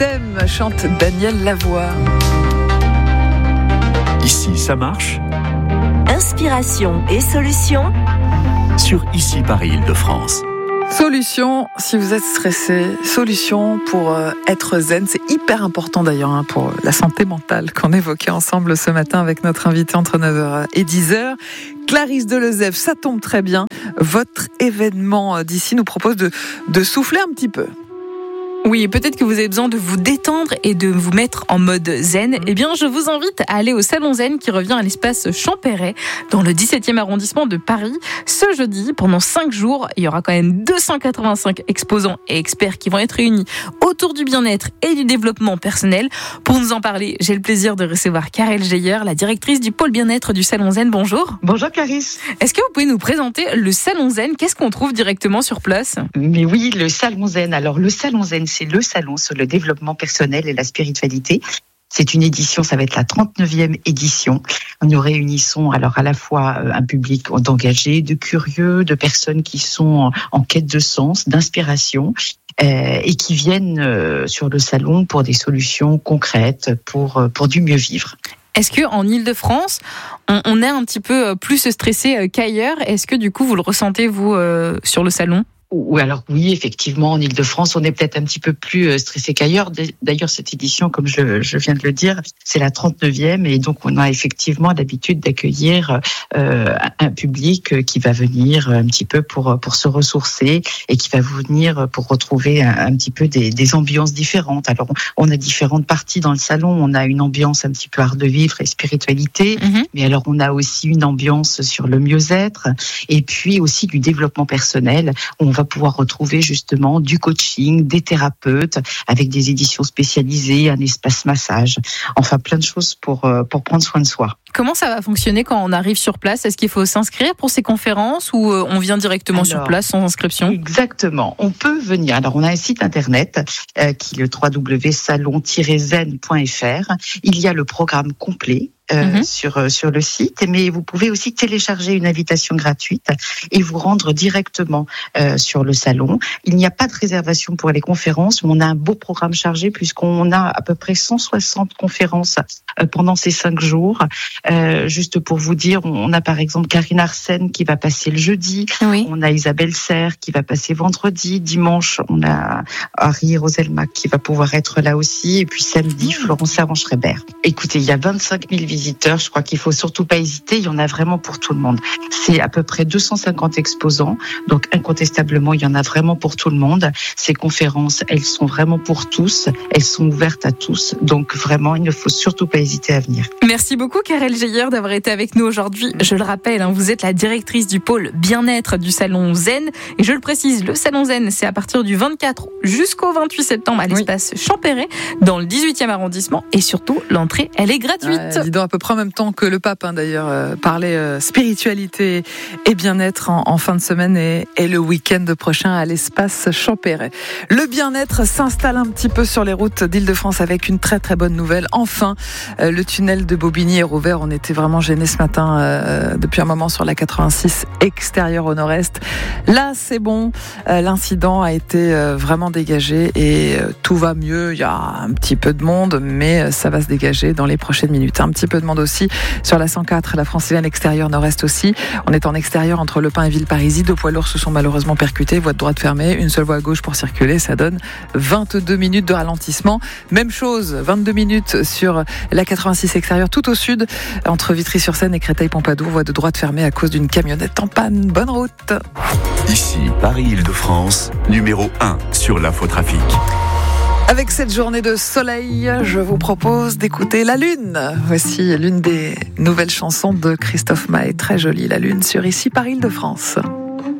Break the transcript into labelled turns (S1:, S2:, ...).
S1: sème, chante Daniel Lavoie.
S2: Ici, ça marche.
S3: Inspiration et solutions
S2: Sur Ici Paris Île-de-France.
S1: Solution si vous êtes stressé, solution pour être zen. C'est hyper important d'ailleurs pour la santé mentale qu'on évoquait ensemble ce matin avec notre invité entre 9h et 10h. Clarisse Delezève, ça tombe très bien. Votre événement d'ici nous propose de souffler un petit peu.
S4: Oui, peut-être que vous avez besoin de vous détendre et de vous mettre en mode zen. Eh bien, je vous invite à aller au Salon Zen qui revient à l'espace Champéret, dans le 17e arrondissement de Paris. Ce jeudi, pendant 5 jours, il y aura quand même 285 exposants et experts qui vont être réunis autour du bien-être et du développement personnel. Pour nous en parler, j'ai le plaisir de recevoir Karel Geyer, la directrice du pôle bien-être du Salon Zen. Bonjour.
S5: Bonjour Clarisse.
S4: Est-ce que vous pouvez nous présenter le Salon Zen ? Qu'est-ce qu'on trouve directement sur place ?
S5: Mais oui, le Salon Zen. Alors, le Salon Zen, c'est le salon sur le développement personnel et la spiritualité. C'est une édition, ça va être la 39e édition. Nous réunissons alors à la fois un public d'engagés, de curieux, de personnes qui sont en quête de sens, d'inspiration et qui viennent sur le salon pour des solutions concrètes, pour du mieux vivre.
S4: Est-ce qu'en Île-de-France, on est un petit peu plus stressé qu'ailleurs ? Est-ce que du coup, vous le ressentez, vous, sur le salon ?
S5: Oui, effectivement, en Île-de-France, on est peut-être un petit peu plus stressé qu'ailleurs. D'ailleurs, cette édition, comme je viens de le dire, c'est la 39e et donc on a effectivement l'habitude d'accueillir un public qui va venir un petit peu pour se ressourcer et qui va venir pour retrouver un petit peu des ambiances différentes. Alors, on a différentes parties dans le salon. On a une ambiance un petit peu art de vivre et spiritualité, mais alors on a aussi une ambiance sur le mieux-être et puis aussi du développement personnel. On va pouvoir retrouver justement du coaching, des thérapeutes avec des éditions spécialisées, un espace massage, enfin plein de choses pour prendre soin de soi.
S4: Comment ça va fonctionner quand on arrive sur place ? Est-ce qu'il faut s'inscrire pour ces conférences ou on vient directement sur place sans inscription ? Exactement,
S5: on peut venir. Alors on a un site internet qui est le www.salon-zen.fr. Il y a le programme complet sur le site, mais vous pouvez aussi télécharger une invitation gratuite et vous rendre directement sur le salon. Il n'y a pas de réservation pour les conférences, mais on a un beau programme chargé puisqu'on a à peu près 160 conférences pendant ces 5 jours. Juste pour vous dire, on a par exemple Karine Arsène qui va passer le jeudi, on a Isabelle Serre qui va passer vendredi, dimanche on a Harry Roselmack qui va pouvoir être là aussi, et puis samedi Florence Servan-Schreiber. Écoutez, il y a 25 000 visiteurs, je crois qu'il faut surtout pas hésiter, il y en a vraiment pour tout le monde. C'est à peu près 250 exposants, donc incontestablement il y en a vraiment pour tout le monde. Ces conférences, elles sont vraiment pour tous, elles sont ouvertes à tous, donc vraiment il ne faut surtout pas hésiter à venir.
S4: Merci beaucoup Karel Geyer d'avoir été avec nous aujourd'hui. Je le rappelle, vous êtes la directrice du pôle bien-être du Salon Zen, et je le précise, le Salon Zen c'est à partir du 24 jusqu'au 28 septembre à l'espace Champéret dans le 18e arrondissement, et surtout l'entrée elle est gratuite.
S1: Dis donc, à peu près en même temps que le pape d'ailleurs parlait spiritualité et bien-être en fin de semaine et le week-end prochain à l'espace Champéret. Le bien-être s'installe un petit peu sur les routes d'Île-de-France avec une très très bonne nouvelle. Enfin, le tunnel de Bobigny est rouvert. On était vraiment gênés ce matin depuis un moment sur la 86 extérieure au nord-est. Là, c'est bon. L'incident a été vraiment dégagé et tout va mieux. Il y a un petit peu de monde, mais ça va se dégager dans les prochaines minutes. Un petit peu de monde aussi sur la 104, la francilienne extérieure nord-est aussi. On est en extérieur entre Le Pin et Villeparisis. 2 poids lourds se sont malheureusement percutés. Voie de droite fermée, une seule voie à gauche pour circuler. Ça donne 22 minutes de ralentissement. Même chose, 22 minutes sur la 86 extérieure tout au sud, entre Vitry-sur-Seine et Créteil-Pompadour. Voie de droite fermée à cause d'une camionnette en panne. Bonne route.
S2: Ici, Paris Île-de-France, numéro 1 sur l'infotrafic.
S1: Avec cette journée de soleil, je vous propose d'écouter La Lune. Voici l'une des nouvelles chansons de Christophe Maé, très jolie, La Lune, sur Ici Paris Île-de-France.